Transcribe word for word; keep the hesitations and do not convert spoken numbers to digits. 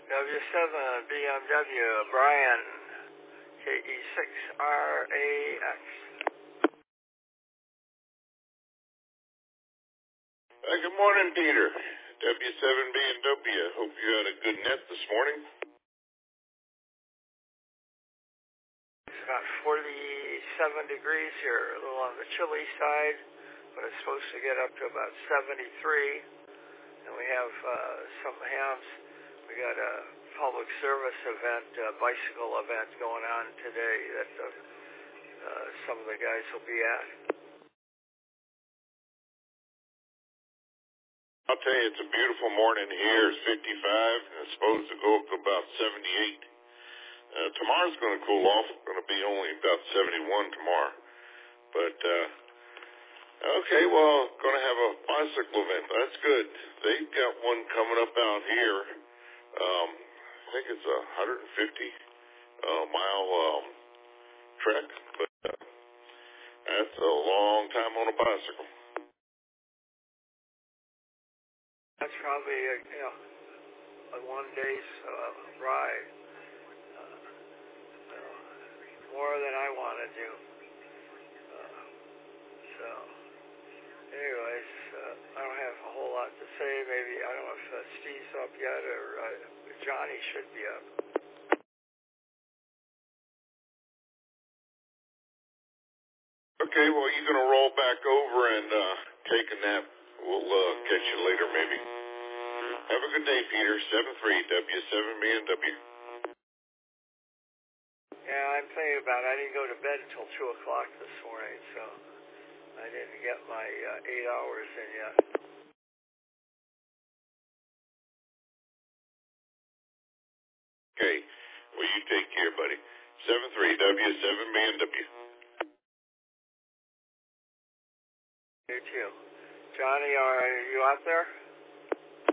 W seven B M W, Brian, K E six R A X. Uh, good morning, Peter. W seven B M W. Hope you had a good net this morning. It's about forty-seven degrees here, a little on the chilly side, but it's supposed to get up to about seventy-three. And we have uh, some hams. We got a public service event, a bicycle event going on today that uh, uh, some of the guys will be at. I'll tell you, it's a beautiful morning here. It's fifty-five, and it's supposed to go up to about seventy-eight. Uh, tomorrow's going to cool off. It's going to be only about seventy-one tomorrow. But, uh, okay, well, going to have a bicycle event. That's good. They've got one coming up out here. Um, I think it's a one hundred fifty uh, mile um, trek, but uh, that's a long time on a bicycle. That's probably a, you know, a one day's uh, ride. Uh, uh, more than I want to do. Uh, so, anyways, uh, I don't have a whole lot to say. Maybe, I don't know if uh, Steve's up yet or uh, Johnny should be up. Okay, well, you're going to roll back over and uh, take a nap. We'll uh, catch you later, maybe. Have a good day, Peter. seven three W seven B M W. Yeah, I'm thinking about it. I didn't go to bed until two o'clock this morning, so I didn't get my uh, eight hours in yet. Okay, well, you take care, buddy. seven three W seven B M W. You too. Johnny, are you out there?